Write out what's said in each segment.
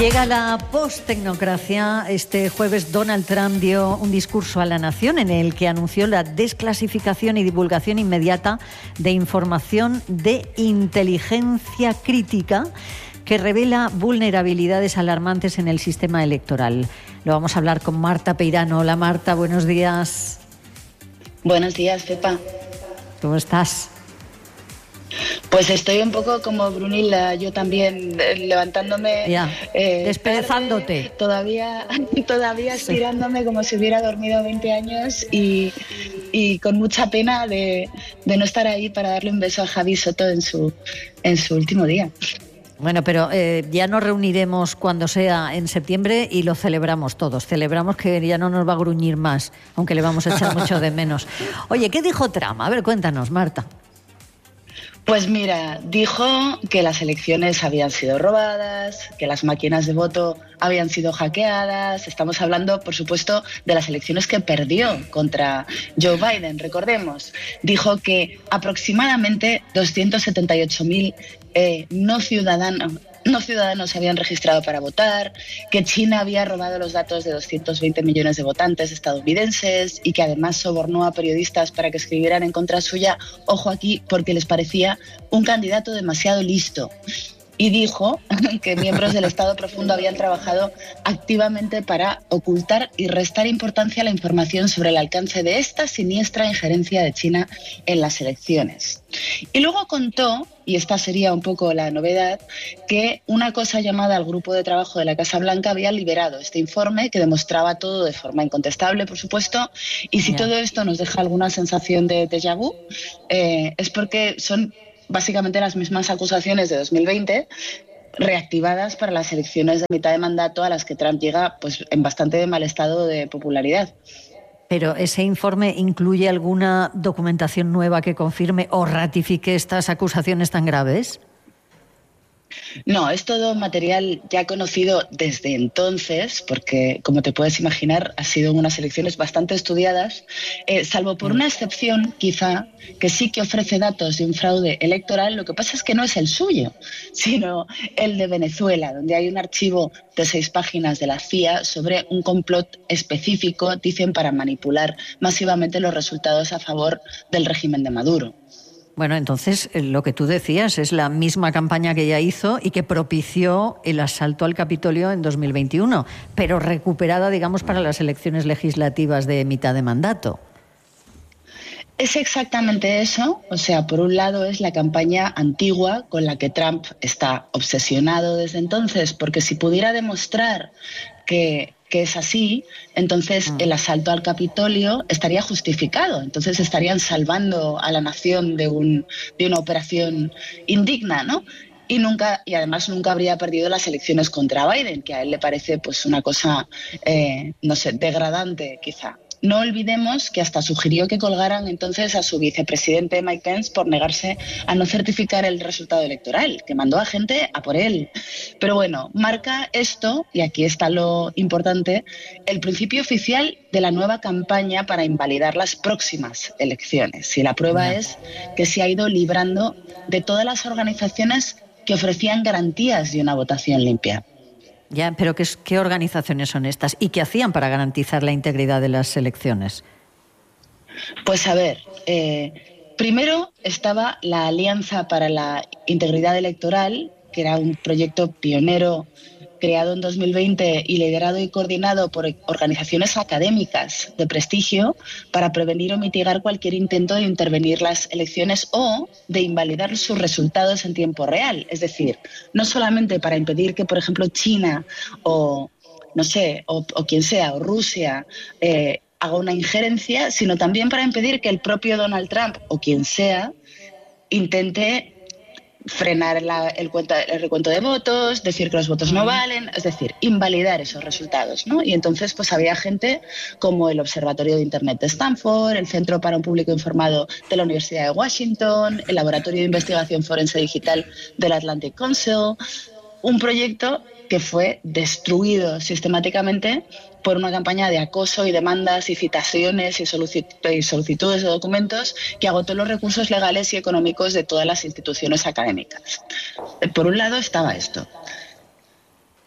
Llega la post-tecnocracia. Este jueves Donald Trump dio un discurso a la nación en el que anunció la desclasificación y divulgación inmediata de información de inteligencia crítica que revela vulnerabilidades alarmantes en el sistema electoral. Lo vamos a hablar con Marta Peirano. Hola Marta, buenos días. Buenos días, Pepa. ¿Cómo estás? Pues estoy un poco como Brunilda, yo también levantándome, desperezándote. Todavía estirándome como si hubiera dormido 20 años y con mucha pena de no estar ahí para darle un beso a Javi Soto en su último día. Bueno, pero ya nos reuniremos cuando sea en septiembre y lo celebramos todos. Celebramos que ya no nos va a gruñir más, aunque le vamos a echar mucho de menos. Oye, ¿qué dijo Trump? A ver, cuéntanos, Marta. Pues mira, dijo que las elecciones habían sido robadas, que las máquinas de voto habían sido hackeadas. Estamos hablando, por supuesto, de las elecciones que perdió contra Joe Biden. Recordemos, dijo que aproximadamente 278.000 no ciudadanos se habían registrado para votar, que China había robado los datos de 220 millones de votantes estadounidenses y que además sobornó a periodistas para que escribieran en contra suya, ojo aquí, porque les parecía un candidato demasiado listo. Y dijo que miembros del Estado Profundo habían trabajado activamente para ocultar y restar importancia a la información sobre el alcance de esta siniestra injerencia de China en las elecciones. Y luego contó, y esta sería un poco la novedad, que una cosa llamada el Grupo de Trabajo de la Casa Blanca había liberado este informe que demostraba todo de forma incontestable, por supuesto, y si todo esto nos deja alguna sensación de déjà vu, es porque son básicamente las mismas acusaciones de 2020 reactivadas para las elecciones de mitad de mandato a las que Trump llega pues en bastante mal estado de popularidad. ¿Pero ese informe incluye alguna documentación nueva que confirme o ratifique estas acusaciones tan graves? No, es todo material ya conocido desde entonces, porque, como te puedes imaginar, ha sido unas elecciones bastante estudiadas, salvo por una excepción, quizá, que sí que ofrece datos de un fraude electoral. Lo que pasa es que no es el suyo, sino el de Venezuela, donde hay un archivo de 6 páginas de la CIA sobre un complot específico, dicen, para manipular masivamente los resultados a favor del régimen de Maduro. Bueno, entonces lo que tú decías es la misma campaña que ella hizo y que propició el asalto al Capitolio en 2021, pero recuperada, digamos, para las elecciones legislativas de mitad de mandato. Es exactamente eso. O sea, por un lado es la campaña antigua con la que Trump está obsesionado desde entonces, porque si pudiera demostrar que es así, entonces el asalto al Capitolio estaría justificado. Entonces estarían salvando a la nación de una operación indigna, ¿no? Y además nunca habría perdido las elecciones contra Biden, que a él le parece pues una cosa, no sé, degradante quizá. No olvidemos que hasta sugirió que colgaran entonces a su vicepresidente Mike Pence por negarse a no certificar el resultado electoral, que mandó a gente a por él. Pero bueno, marca esto, y aquí está lo importante, el principio oficial de la nueva campaña para invalidar las próximas elecciones. Y la prueba es que se ha ido librando de todas las organizaciones que ofrecían garantías de una votación limpia. Ya, pero ¿qué organizaciones son estas? ¿Y qué hacían para garantizar la integridad de las elecciones? Pues a ver, primero estaba la Alianza para la Integridad Electoral, que era un proyecto pionero creado en 2020 y liderado y coordinado por organizaciones académicas de prestigio para prevenir o mitigar cualquier intento de intervenir las elecciones o de invalidar sus resultados en tiempo real. Es decir, no solamente para impedir que, por ejemplo, China o, no sé, o quien sea, o Rusia, haga una injerencia, sino también para impedir que el propio Donald Trump o quien sea intente frenar el recuento de votos, decir que los votos no valen, es decir, invalidar esos resultados, ¿no? Y entonces pues había gente como el Observatorio de Internet de Stanford, el Centro para un Público Informado de la Universidad de Washington, el Laboratorio de Investigación Forense Digital del Atlantic Council, un proyecto que fue destruido sistemáticamente por una campaña de acoso y demandas y citaciones y solicitudes de documentos que agotó los recursos legales y económicos de todas las instituciones académicas. Por un lado estaba esto.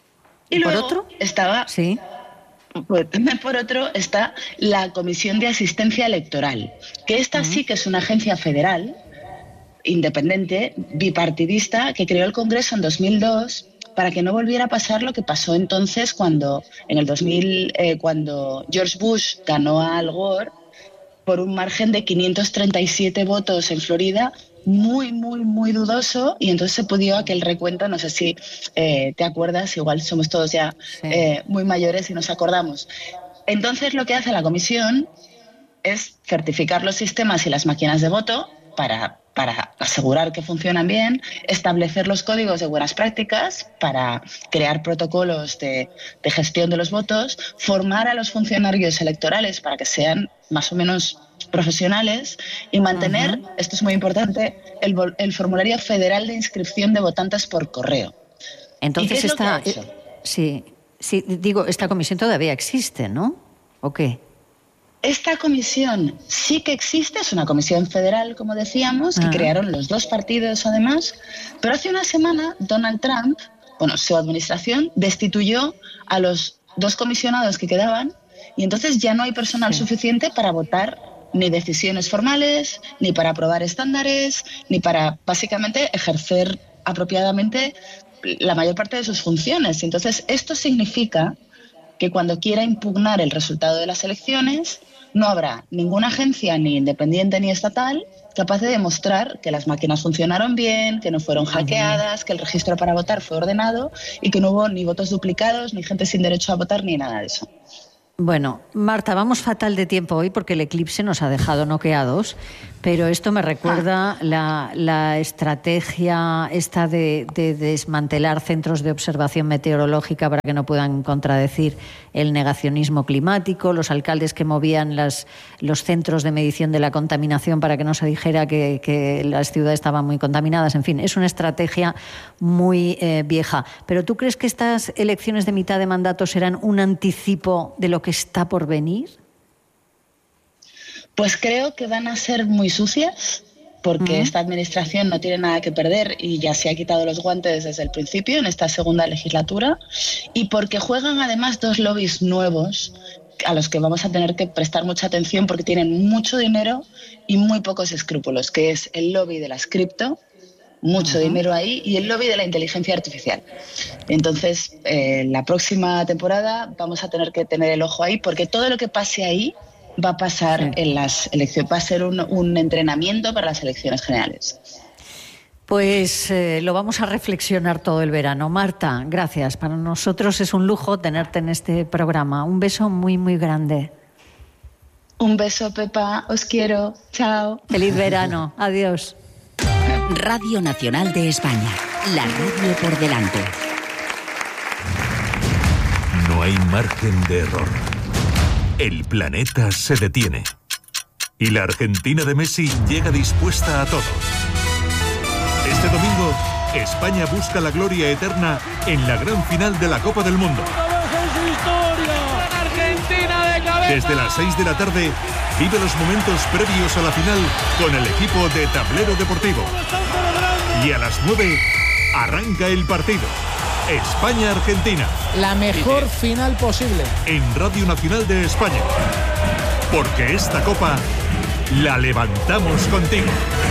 Y por luego otro estaba... Sí. Por otro está la Comisión de Asistencia Electoral, que esta sí que es una agencia federal, independiente, bipartidista, que creó el Congreso en 2002 para que no volviera a pasar lo que pasó entonces cuando, en el 2000, cuando George Bush ganó a Al Gore por un margen de 537 votos en Florida, muy, muy, muy dudoso, y entonces se pudo aquel recuento, no sé si te acuerdas, igual somos todos ya muy mayores y nos acordamos. Entonces lo que hace la comisión es certificar los sistemas y las máquinas de voto para asegurar que funcionan bien, establecer los códigos de buenas prácticas para crear protocolos de gestión de los votos, formar a los funcionarios electorales para que sean más o menos profesionales y mantener, esto es muy importante, el formulario federal de inscripción de votantes por correo. Entonces esta comisión todavía existe, ¿no? ¿O qué? Esta comisión sí que existe, es una comisión federal, como decíamos, que crearon los dos partidos además, pero hace una semana Donald Trump, su administración, destituyó a los dos comisionados que quedaban y entonces ya no hay personal suficiente para votar ni decisiones formales, ni para aprobar estándares, ni para básicamente ejercer apropiadamente la mayor parte de sus funciones. Entonces esto significa que cuando quiera impugnar el resultado de las elecciones no habrá ninguna agencia, ni independiente ni estatal, capaz de demostrar que las máquinas funcionaron bien, que no fueron hackeadas, que el registro para votar fue ordenado y que no hubo ni votos duplicados, ni gente sin derecho a votar, ni nada de eso. Bueno, Marta, vamos fatal de tiempo hoy porque el eclipse nos ha dejado noqueados, pero esto me recuerda la estrategia esta de desmantelar centros de observación meteorológica para que no puedan contradecir el negacionismo climático, los alcaldes que movían los centros de medición de la contaminación para que no se dijera que las ciudades estaban muy contaminadas. En fin, es una estrategia muy vieja. ¿Pero tú crees que estas elecciones de mitad de mandato serán un anticipo de lo que está por venir? Pues creo que van a ser muy sucias, porque esta administración no tiene nada que perder y ya se ha quitado los guantes desde el principio en esta segunda legislatura, y porque juegan además dos lobbies nuevos a los que vamos a tener que prestar mucha atención porque tienen mucho dinero y muy pocos escrúpulos, que es el lobby de las cripto, mucho dinero ahí, y el lobby de la inteligencia artificial. Entonces, la próxima temporada vamos a tener que tener el ojo ahí, porque todo lo que pase ahí va a pasar en las elecciones, va a ser un entrenamiento para las elecciones generales. Pues lo vamos a reflexionar todo el verano. Marta, gracias. Para nosotros es un lujo tenerte en este programa. Un beso muy, muy grande. Un beso, Pepa. Os quiero. Chao. Feliz verano. Adiós. Radio Nacional de España. La radio por delante. No hay margen de error. El planeta se detiene. Y la Argentina de Messi llega dispuesta a todo. Este domingo, España busca la gloria eterna en la gran final de la Copa del Mundo. Desde las 6 de la tarde, vive los momentos previos a la final con el equipo de Tablero Deportivo. Y a las 9, arranca el partido. España-Argentina. La mejor final posible. En Radio Nacional de España. Porque esta copa la levantamos contigo.